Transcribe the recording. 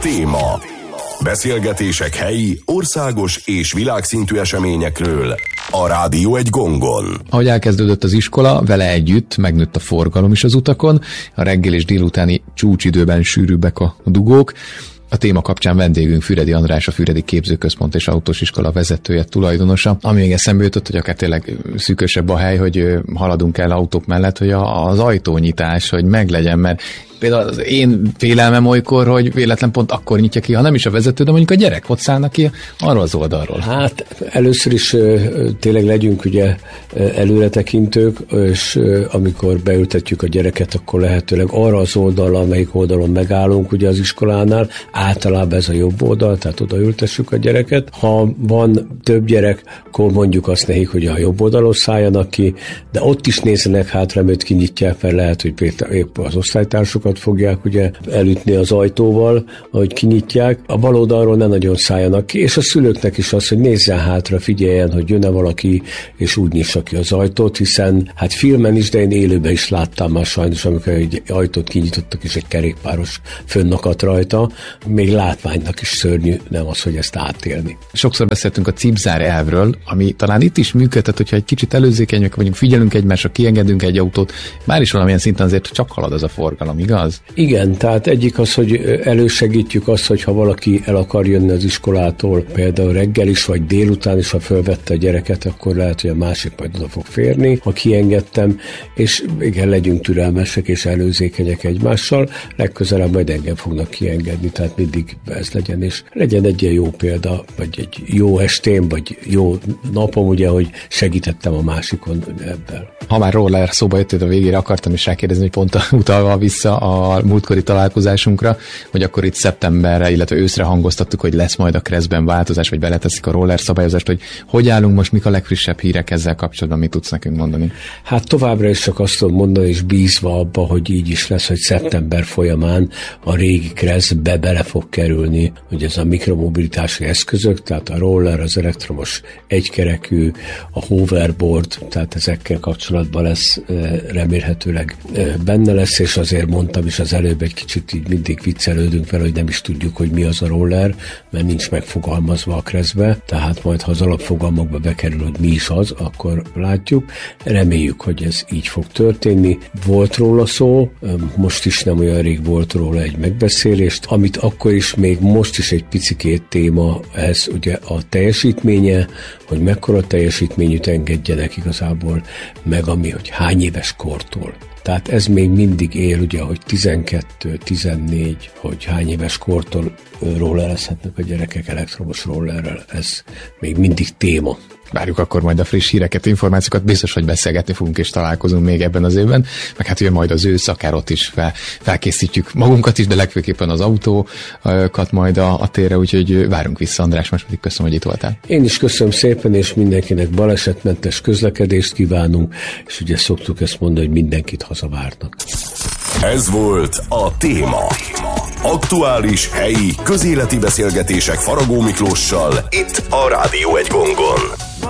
Téma. Beszélgetések helyi, országos és világszintű eseményekről a Rádió egy gongon. Ahogy elkezdődött az iskola, vele együtt megnőtt a forgalom is az utakon, a reggel és délutáni csúcsidőben sűrűbbek a dugók. A téma kapcsán vendégünk Füredi András, a Füredi Képzőközpont és Autós Iskola vezetője, tulajdonosa. Ami még eszembe jutott, hogy akár tényleg szűkösebb a hely, hogy haladunk el autók mellett, hogy az ajtónyitás, hogy meglegyen, mert például az én félelmem olykor, hogy véletlen pont akkor nyitja ki, ha nem is a vezető, de mondjuk a gyerek ott szállnak ki arról az oldalról. Hát először is tényleg legyünk ugye előretekintők, és amikor beültetjük a gyereket, akkor lehetőleg arra az oldalra, amelyik oldalon megállunk ugye az iskolánál, általában ez a jobb oldal, tehát oda ültessük a gyereket. Ha van több gyerek, akkor mondjuk azt nekik, hogy a jobb oldalon szálljanak ki, de ott is nézzenek hátra, mert kinyitják fel, lehet, hogy épp az osztálytársukat fogják ugye elütni az ajtóval, ahogy kinyitják. A bal oldalról ne nagyon szálljanak ki, és a szülőknek is az, hogy nézzen hátra, figyeljen, hogy jön-e valaki, és úgy nyissa ki az ajtót, hiszen hát filmen is, de én élőben is láttam már sajnos, amikor egy ajtót kinyitottak, és egy kerékpáros fönnakadt rajta, még látványnak is szörnyű, nem az, hogy ezt átélni. Sokszor beszéltünk a cipzár elvről, ami talán itt is működhet, hogyha egy kicsit előzékenyek vagyunk, figyelünk egymásra, kiengedünk egy autót, már is valamilyen szinten azért csak halad az a forgalom, igaz? Igen, tehát egyik az, hogy elősegítjük azt, hogy ha valaki el akar jönni az iskolától, például reggel is, vagy délután is, ha fölvette a gyereket, akkor lehet, hogy a másik majd oda fog férni, ha kiengedtem, és igen, legyünk türelmesek és előzékenyek egymással, legközelebb majd engem fognak kiengedni, tehát mindig ez legyen, és legyen egy ilyen jó példa, vagy egy jó estém, vagy jó napom, ugye, hogy segítettem a másikon ebben. Ha már roller szóba jöttél a végére, akartam is rákérdezni, hogy pont utalva vissza a múltkori találkozásunkra, hogy akkor itt szeptemberre, illetve őszre hangoztattuk, hogy lesz majd a Kreszben változás, vagy beleteszik a roller szabályozást, hogy állunk most, mik a legfrissebb hírek ezzel kapcsolatban, mit tudsz nekünk mondani? Hát továbbra is csak azt tudom mondani, és bízva abba, hogy így is lesz, hogy szeptember folyamán a régi Kreszbe bele fog kerülni, hogy ez a mikromobilitási eszközök, tehát a roller, az elektromos egykerekű, a hoverboard, tehát ezekkel kapcsolatban lesz remélhetőleg benne lesz, és azért mondtam is az előbb, egy kicsit így mindig viccelődünk fel, hogy nem is tudjuk, hogy mi az a roller, mert nincs megfogalmazva a Kreszbe, tehát majd ha az alapfogalmakba bekerül, hogy mi is az, akkor látjuk. Reméljük, hogy ez így fog történni. Volt róla szó, most is nem olyan rég volt róla egy megbeszélést, amit akkor is, még most is egy picikét téma, ez ugye a teljesítménye, hogy mekkora teljesítményűt engedjenek igazából, meg ami, hogy hány éves kortól. Tehát ez még mindig él, ugye, hogy 12, 14, hogy hány éves kortól rollerezhetnek a gyerekek elektromos rollerrel, ez még mindig téma. Várjuk akkor majd a friss híreket, információkat, biztos, hogy beszélgetni fogunk és találkozunk még ebben az évben, meg hát jön majd az ősz, akár ott is felkészítjük magunkat is, de legfőképpen az autókat majd a térre, úgyhogy várunk vissza, András, most pedig köszönöm, hogy itt voltál. Én is köszönöm szépen, és mindenkinek balesetmentes közlekedést kívánunk, és ugye szoktuk ezt mondani, hogy mindenkit hazavárnak. Ez volt a Téma. Aktuális, helyi, közéleti beszélgetések Faragó Miklóssal itt a Rádió egy gongon.